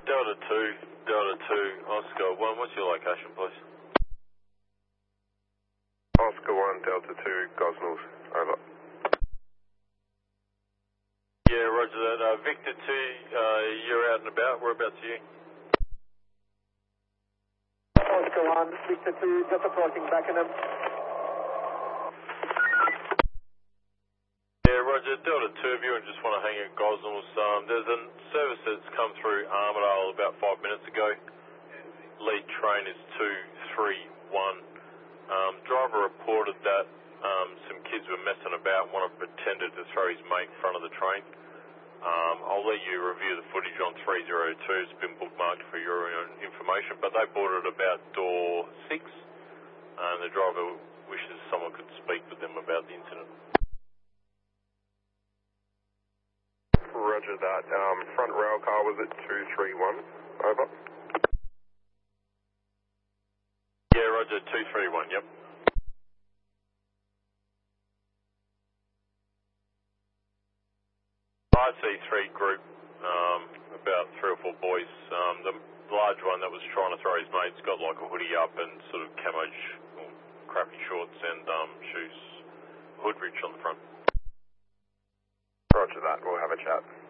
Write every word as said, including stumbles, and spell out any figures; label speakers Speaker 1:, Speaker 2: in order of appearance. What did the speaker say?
Speaker 1: Delta two, Delta two, Oscar one, what's your location, please?
Speaker 2: Oscar one, Delta two, Gosnells, over.
Speaker 1: Yeah, roger that. Uh, Victor two, uh, you're out and about. Whereabouts are you?
Speaker 3: Oscar one, Victor two, just approaching Beckenham.
Speaker 1: Yeah, roger. Delta two of you and just want to hang at Gosnells. Um, there's a service that's come through Armidale about five minutes ago. Lead train is two three one. Um, driver reported that um, some kids were messing about. One of them pretended to throw his mate in front of the train. Um, I'll let you review the footage on three oh two. It's been bookmarked for your information, but they boarded about door six, and the driver wishes someone could speak with them about the incident.
Speaker 2: Roger that. Um, front rail car was at two three one, over.
Speaker 1: Yeah, roger, two three one, yep. I C three group, um, about three or four boys. Um, the large one that was trying to throw his mate's got like a hoodie up and sort of camo, sh- or crappy shorts and um, shoes, hood rich on the front.
Speaker 2: Roger that, we'll have a chat.